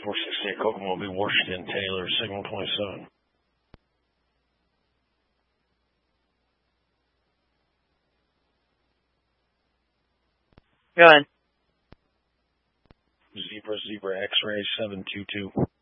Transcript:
468 Kokomo will be Washington Taylor, signal 27. Go ahead. Zebra X-ray 722.